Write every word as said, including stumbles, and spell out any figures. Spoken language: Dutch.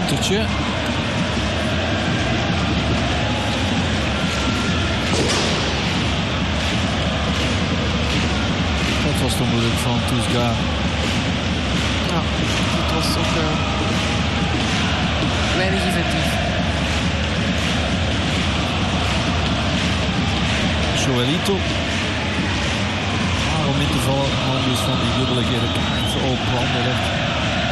countertje. Dat was de moeilijk van Toesga. Ja, het was ook uh, weinig effectief. Joelito. Ah, om in te vallen, anders van die dubbele gele kaart op Anderlecht.